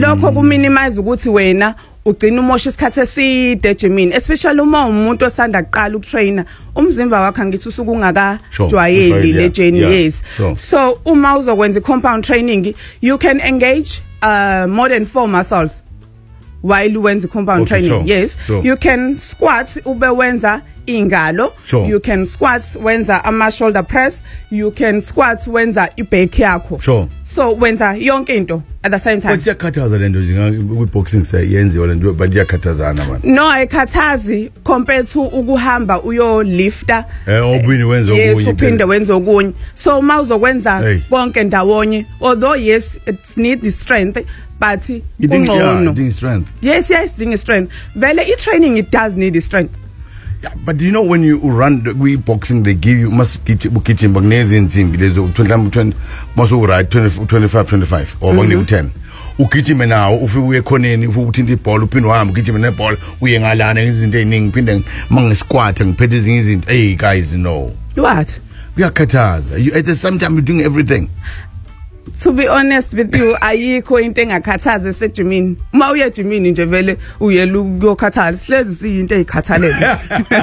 lokho ku minimize ukuthi wena ugcina umosha isikhathi eside ejimini, especially uma umuntu osanda kuqala ukutraina umzimba wakhe angithi usuku ungakajwayeli le journey. Yes, so uma uzokwenza compound training you can engage more than 4 muscles while you wenza compound training. Yes, you can squat ube wenza ingalo, you can squat wenza ama shoulder press, you can squat wenza iback yakho. So wenza yonke into at the same time. But iyakhathaza lento nje boxing sayenziwa lento but iyakhathazana man. No, ayikhathazi compared to ukuhamba uyo lifter. Obini wenza okunye. Yes, uphinde wenza okunye. So uma uzokwenza konke ndawonye, although yes it need the strength but ungcono. Strength. Yes, the strength. Vele training it does need the strength. Yeah, but you know when you run boxing they give you must kitchen magnesium team there's 20 must right 25 or only 10 ukigijima nawo ufike ekhoneni ufike uthinta ibhola uphinde uhamba ugijima nebhola uye ngalana izinto eziningi phinde mangisquat ngiphethe ezinye izinto. Hey guys, no what kuyakhathaza you at the same time you're doing everything. To be honest with you, ayikho into engakhathaza esejimini. Uma uya ejimini nje vele uyela ukukhathala. Silezi siyinto ezikhathalele.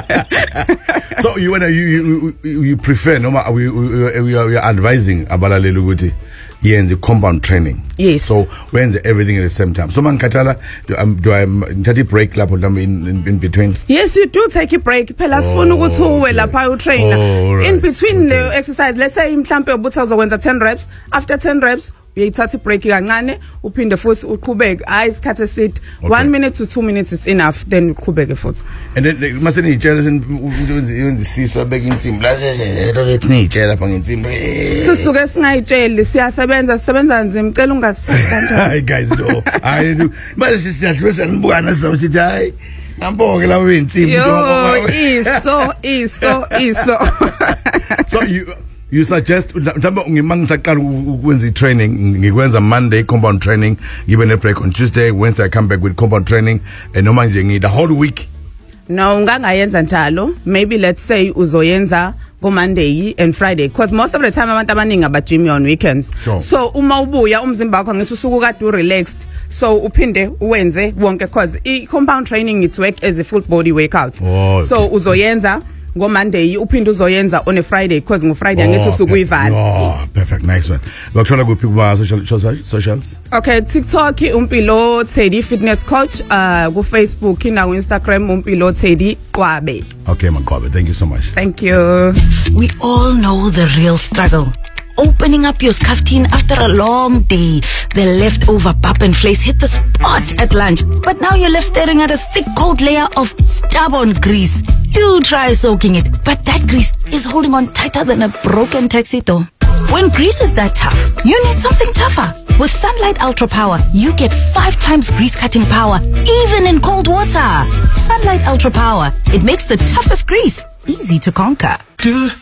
So you prefer noma we are advising abalaleli ukuthi yenze compound training. Yes. So wenze everything at the same time. So mangikhathala do I take a break lapho in between? Yes, you do take a break. Phela sifuna ukuthi uwe lapha utrainer. In between the exercise, let's say mhlambe ubutha uzokwenza 10 reps. After 10 reps uyayithatha break kancane uphinde futhi uqhubeke hayi isikhathi eside 1 minute to 2 minutes is enough then uqhubeke futhi. And then must be jealous and even sisa back in team la ngitshela lapha ngensimbi sisuke singayitsheli sisebenza nzima ngicela ungasisiza kanjani. Hi guys, no I do but siyadlulisa ngibukana sithi hayi namboke la wensimbi iso so you suggest mhlawumbe ngimangisaqala ukwenza training ngikwenza Monday compound training ngibe ne break on Tuesday, Wednesday I come back with compound training and noma nje the whole week. No, ungangayenza njalo. Maybe let's say uzoyenza go Monday and Friday because most of the time abantu abaningi abajimi on weekends. So uma ubuya umzimba wakho ngithi usuku kade relaxed so uphinde uwenze wonke because compound training it's work as a full body workout. So uzoyenza go Monday uphinde uzoyenza on a Friday because ngo Friday angithi usuku uyivala. Perfect, nice one. Bakuthola kuphi kuma socials? Okay, TikTok umpilo Teddy fitness coach, go Facebook na Instagram umpilo Teddy Kwabe. Okay, Makwabe, thank you so much. Thank you. We all know the real struggle. Opening up your skaftin after a long day. The leftover pap and flakes hit the spot at lunch. But now you're left staring at a thick cold layer of stubborn grease. You try soaking it, but that grease is holding on tighter than a broken taxi door. When grease is that tough, you need something tougher. With Sunlight Ultra Power, you get 5 times grease cutting power, even in cold water. Sunlight Ultra Power, it makes the toughest grease easy to conquer.